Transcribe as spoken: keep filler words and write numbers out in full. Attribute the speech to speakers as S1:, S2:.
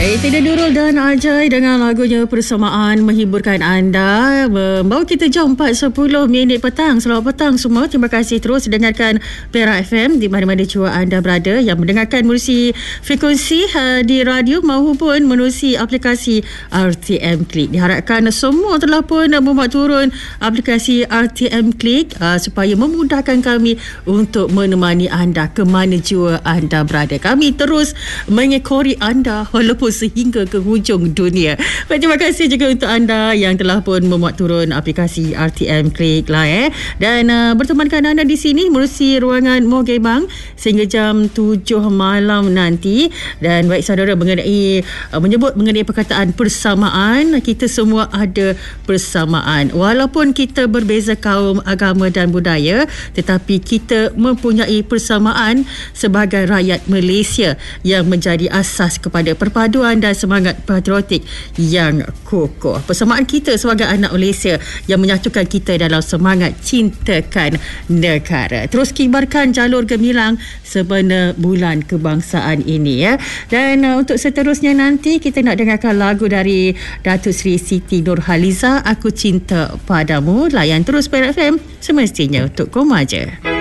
S1: Eh, Tidak Nurul dan Ajay dengan lagunya Persamaan menghiburkan anda. Membawa kita jam empat sepuluh minit petang. Selamat petang semua. Terima kasih terus dengarkan Perak F M di mana-mana jua anda berada, yang mendengarkan melalui frekuensi uh, di radio maupun melalui aplikasi R T M Klik. Diharapkan semua telah pun membuat turun aplikasi R T M Klik uh, supaya memudahkan kami untuk menemani anda ke mana jua anda berada. Kami terus mengekori anda walaupun sehingga ke hujung dunia. Baik, terima kasih juga untuk anda yang telah pun memuat turun aplikasi R T M Klik lah eh. Dan uh, bertemankan anda di sini melalui ruangan Mogebang sehingga jam tujuh malam nanti. Dan baik saudara, mengenai uh, menyebut mengenai perkataan persamaan, kita semua ada persamaan. Walaupun kita berbeza kaum, agama dan budaya, tetapi kita mempunyai persamaan sebagai rakyat Malaysia yang menjadi asas kepada perpaduan dan semangat patriotik yang kokoh. Persamaan kita sebagai anak Malaysia yang menyatukan kita dalam semangat cintakan negara. Terus kibarkan jalur gemilang sebenar bulan kebangsaan ini ya. Dan uh, untuk seterusnya nanti kita nak dengarkan lagu dari Datuk Seri Siti Nurhaliza, Aku Cinta Padamu. Layan terus Perak F M, semestinya untuk koma je.